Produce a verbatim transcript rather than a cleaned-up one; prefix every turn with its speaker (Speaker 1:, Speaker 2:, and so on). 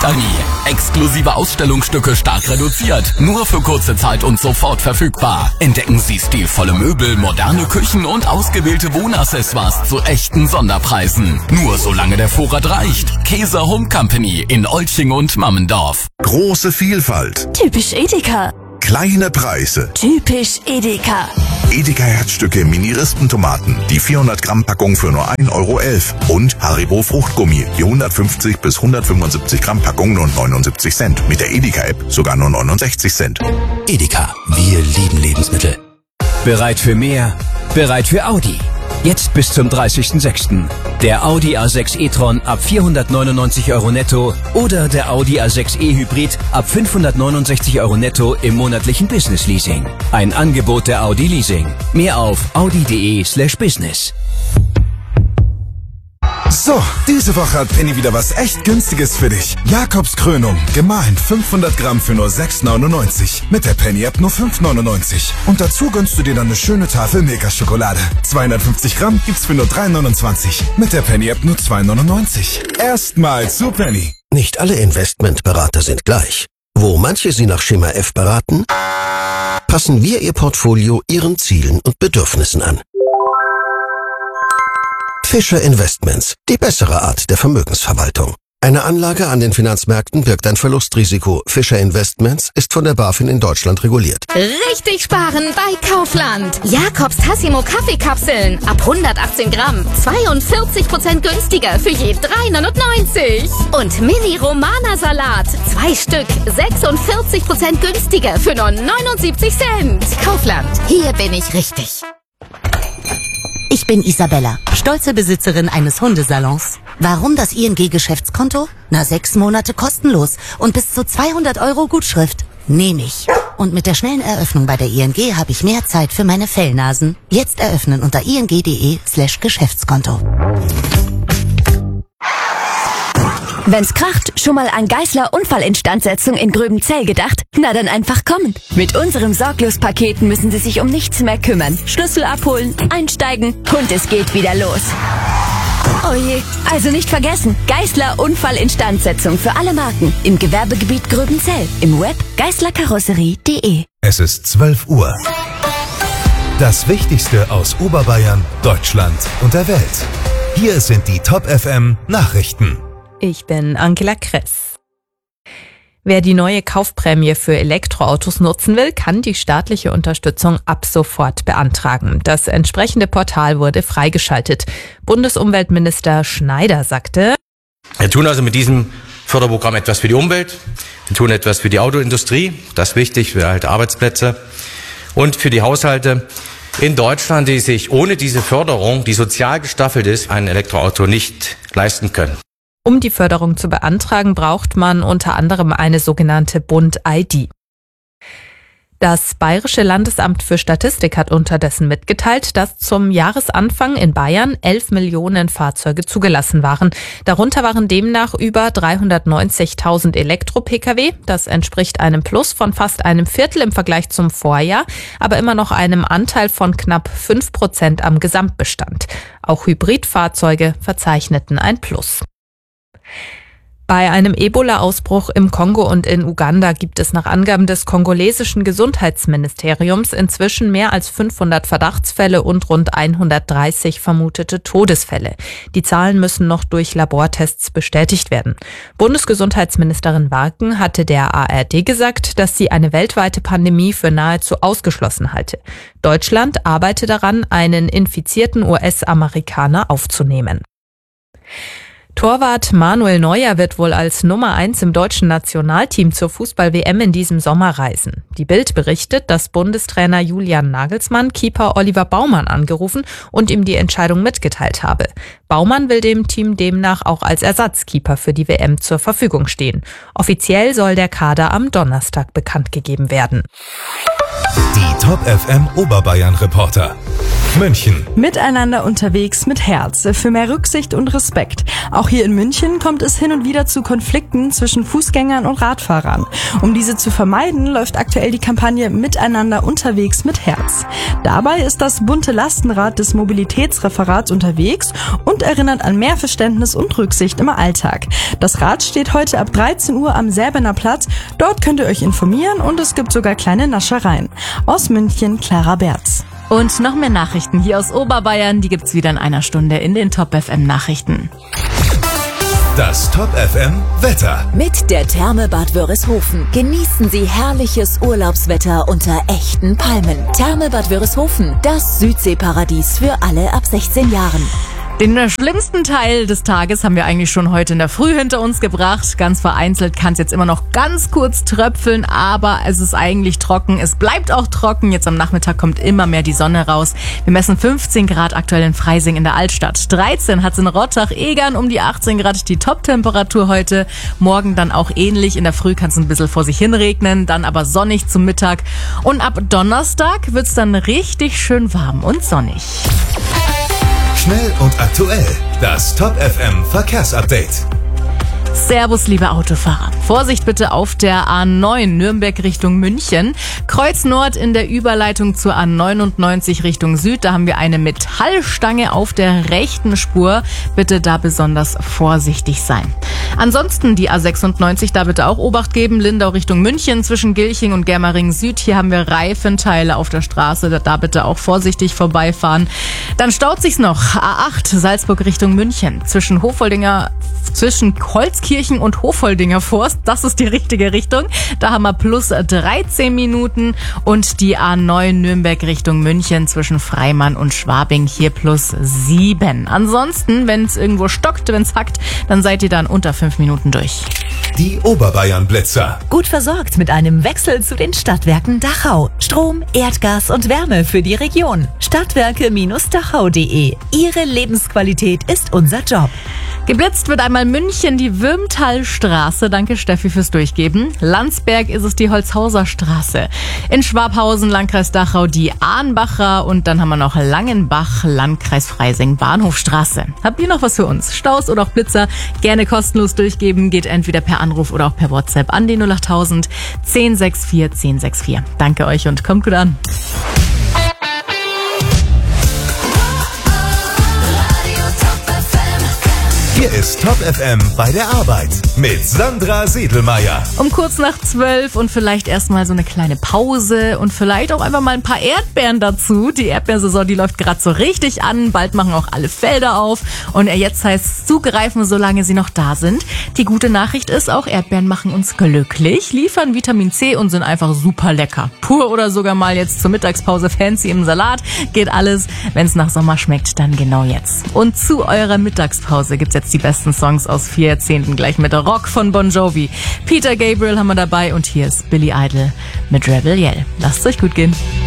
Speaker 1: Tiny. Exklusive Ausstellungsstücke stark reduziert. Nur für kurze Zeit und sofort verfügbar. Entdecken Sie stilvolle Möbel, moderne Küchen und ausgewählte Wohnaccessoires zu echten Sonderpreisen. Nur solange der Vorrat reicht. Käser Home Company in Olching und Mammendorf.
Speaker 2: Große Vielfalt.
Speaker 3: Typisch Edeka.
Speaker 2: Kleine Preise.
Speaker 3: Typisch Edeka.
Speaker 2: Edeka Herzstücke Mini-Rispentomaten. Die vierhundert Gramm Packung für nur ein Euro elf. Und Haribo Fruchtgummi. Die hundertfünfzig bis hundertfünfundsiebzig Gramm Packung nur neunundsiebzig Cent. Mit der Edeka-App sogar nur neunundsechzig Cent.
Speaker 4: Edeka. Wir lieben Lebensmittel. Bereit für mehr? Bereit für Audi. Jetzt bis zum dreißigsten sechsten Der Audi A sechs e-tron ab vierhundertneunundneunzig Euro netto oder der Audi A sechs e Hybrid ab fünfhundertneunundsechzig Euro netto im monatlichen Business Leasing. Ein Angebot der Audi Leasing. Mehr auf audi.de slash business.
Speaker 5: So, diese Woche hat Penny wieder was echt Günstiges für dich. Jakobs Krönung, gemahlen fünfhundert Gramm für nur sechs neunundneunzig. Mit der Penny-App nur fünf neunundneunzig. Und dazu gönnst du dir dann eine schöne Tafel Milka-Schokolade. zweihundertfünfzig Gramm gibt's für nur drei neunundzwanzig. Mit der Penny-App nur zwei neunundneunzig. Erstmal zu Penny.
Speaker 6: Nicht alle Investmentberater sind gleich. Wo manche Sie nach Schema F beraten, passen wir Ihr Portfolio Ihren Zielen und Bedürfnissen an. Fischer Investments, die bessere Art der Vermögensverwaltung. Eine Anlage an den Finanzmärkten birgt ein Verlustrisiko. Fischer Investments ist von der BaFin in Deutschland reguliert.
Speaker 7: Richtig sparen bei Kaufland. Jakobs Tassimo Kaffeekapseln ab hundertachtzehn Gramm. zweiundvierzig Prozent günstiger für je drei neunundneunzig. Und Mini Romana Salat. Zwei Stück. sechsundvierzig Prozent günstiger für nur neunundsiebzig Cent. Kaufland. Hier bin ich richtig.
Speaker 8: Ich bin Isabella, stolze Besitzerin eines Hundesalons. Warum das I N G-Geschäftskonto? Na, sechs Monate kostenlos und bis zu zweihundert Euro Gutschrift. Nehme ich. Und mit der schnellen Eröffnung bei der I N G habe ich mehr Zeit für meine Fellnasen. Jetzt eröffnen unter ing.de slash Geschäftskonto.
Speaker 3: Wenn's kracht, schon mal an Geissler Unfallinstandsetzung in Gröbenzell gedacht? Na dann einfach kommen. Mit unserem Sorglos-Paket müssen Sie sich um nichts mehr kümmern. Schlüssel abholen, einsteigen und es geht wieder los. Oh je, also nicht vergessen, Geissler Unfallinstandsetzung für alle Marken im Gewerbegebiet Gröbenzell. Im Web geissler karosserie punkt de.
Speaker 9: Es ist zwölf Uhr. Das Wichtigste aus Oberbayern, Deutschland und der Welt. Hier sind die Top F M Nachrichten.
Speaker 10: Ich bin Angela Kress. Wer die neue Kaufprämie für Elektroautos nutzen will, kann die staatliche Unterstützung ab sofort beantragen. Das entsprechende Portal wurde freigeschaltet. Bundesumweltminister Schneider sagte:
Speaker 11: Wir tun also mit diesem Förderprogramm etwas für die Umwelt, wir tun etwas für die Autoindustrie, das ist wichtig für halt Arbeitsplätze und für die Haushalte in Deutschland, die sich ohne diese Förderung, die sozial gestaffelt ist, ein Elektroauto nicht leisten können.
Speaker 10: Um die Förderung zu beantragen, braucht man unter anderem eine sogenannte Bund-I D. Das Bayerische Landesamt für Statistik hat unterdessen mitgeteilt, dass zum Jahresanfang in Bayern elf Millionen Fahrzeuge zugelassen waren. Darunter waren demnach über dreihundertneunzigtausend Elektro-Pkw. Das entspricht einem Plus von fast einem Viertel im Vergleich zum Vorjahr, aber immer noch einem Anteil von knapp fünf Prozent am Gesamtbestand. Auch Hybridfahrzeuge verzeichneten ein Plus. Bei einem Ebola-Ausbruch im Kongo und in Uganda gibt es nach Angaben des kongolesischen Gesundheitsministeriums inzwischen mehr als fünfhundert Verdachtsfälle und rund hundertdreißig vermutete Todesfälle. Die Zahlen müssen noch durch Labortests bestätigt werden. Bundesgesundheitsministerin Warken hatte der A R D gesagt, dass sie eine weltweite Pandemie für nahezu ausgeschlossen halte. Deutschland arbeite daran, einen infizierten U S-Amerikaner aufzunehmen. Torwart Manuel Neuer wird wohl als Nummer eins im deutschen Nationalteam zur Fußball-W M in diesem Sommer reisen. Die Bild berichtet, dass Bundestrainer Julian Nagelsmann Keeper Oliver Baumann angerufen und ihm die Entscheidung mitgeteilt habe. Baumann will dem Team demnach auch als Ersatzkeeper für die W M zur Verfügung stehen. Offiziell soll der Kader am Donnerstag bekannt gegeben werden.
Speaker 9: Die Top F M Oberbayern Reporter. München.
Speaker 12: Miteinander unterwegs mit Herz, für mehr Rücksicht und Respekt. Auch hier in München kommt es hin und wieder zu Konflikten zwischen Fußgängern und Radfahrern. Um diese zu vermeiden, läuft aktuell die Kampagne Miteinander unterwegs mit Herz. Dabei ist das bunte Lastenrad des Mobilitätsreferats unterwegs und erinnert an mehr Verständnis und Rücksicht im Alltag. Das Rad steht heute ab dreizehn Uhr am Säbener Platz. Dort könnt ihr euch informieren und es gibt sogar kleine Naschereien. Aus München, Clara Berz.
Speaker 10: Und noch mehr Nachrichten hier aus Oberbayern, die gibt's wieder in einer Stunde in den Top F M Nachrichten.
Speaker 9: Das Top F M Wetter.
Speaker 3: Mit der Therme Bad Wörishofen genießen Sie herrliches Urlaubswetter unter echten Palmen. Therme Bad Wörishofen, das Südseeparadies für alle ab sechzehn Jahren.
Speaker 10: Den schlimmsten Teil des Tages haben wir eigentlich schon heute in der Früh hinter uns gebracht. Ganz vereinzelt kann es jetzt immer noch ganz kurz tröpfeln, aber es ist eigentlich trocken. Es bleibt auch trocken. Jetzt am Nachmittag kommt immer mehr die Sonne raus. Wir messen fünfzehn Grad aktuell in Freising in der Altstadt. dreizehn hat es in Rottach-Egern, um die achtzehn Grad die Top-Temperatur heute. Morgen dann auch ähnlich. In der Früh kann es ein bisschen vor sich hin regnen, dann aber sonnig zum Mittag. Und ab Donnerstag wird es dann richtig schön warm und sonnig.
Speaker 9: Schnell und aktuell. Das Top F M Verkehrsupdate.
Speaker 10: Servus, liebe Autofahrer. Vorsicht bitte auf der A neun Nürnberg Richtung München. Kreuz Nord in der Überleitung zur A neunundneunzig Richtung Süd. Da haben wir eine Metallstange auf der rechten Spur. Bitte da besonders vorsichtig sein. Ansonsten die A sechsundneunzig, da bitte auch Obacht geben. Lindau Richtung München zwischen Gilching und Germering Süd. Hier haben wir Reifenteile auf der Straße. Da bitte auch vorsichtig vorbeifahren. Dann staut sich's noch. A acht Salzburg Richtung München zwischen Hofoldinger, zwischen Holzkirchen und Hofoldinger Forst. Das ist die richtige Richtung. Da haben wir plus dreizehn Minuten. Und die A neun Nürnberg Richtung München zwischen Freimann und Schwabing. Hier plus sieben. Ansonsten, wenn es irgendwo stockt, wenn es hackt, dann seid ihr dann unter fünf Minuten durch.
Speaker 9: Die Oberbayern-Blitzer.
Speaker 13: Gut versorgt mit einem Wechsel zu den Stadtwerken Dachau. Strom, Erdgas und Wärme für die Region. Stadtwerke Dachau punkt de. Ihre Lebensqualität ist unser Job.
Speaker 10: Geblitzt wird einmal München die Würmtalstraße. Danke Steffi fürs Durchgeben. Landsberg ist es die Holzhauser Straße. In Schwabhausen, Landkreis Dachau, die Ahnbacher. Und dann haben wir noch Langenbach, Landkreis Freising, Bahnhofstraße. Habt ihr noch was für uns? Staus oder auch Blitzer? Gerne kostenlos durchgeben. Geht entweder per Anruf oder auch per WhatsApp an die null achttausend zehn sechs vier zehn sechs vier. Danke euch und kommt gut an.
Speaker 9: Hier ist Top F M bei der Arbeit mit Sandra Siedelmeier.
Speaker 10: Um kurz nach zwölf und vielleicht erstmal so eine kleine Pause und vielleicht auch einfach mal ein paar Erdbeeren dazu. Die Erdbeersaison, die läuft gerade so richtig an. Bald machen auch alle Felder auf. Und jetzt heißt es zugreifen, solange sie noch da sind. Die gute Nachricht ist auch, Erdbeeren machen uns glücklich, liefern Vitamin C und sind einfach super lecker. Pur oder sogar mal jetzt zur Mittagspause fancy im Salat. Geht alles. Wenn es nach Sommer schmeckt, dann genau jetzt. Und zu eurer Mittagspause gibt's jetzt die besten Songs aus vier Jahrzehnten gleich mit Rock von Bon Jovi. Peter Gabriel haben wir dabei und hier ist Billy Idol mit Rebel Yell. Lasst es euch gut gehen.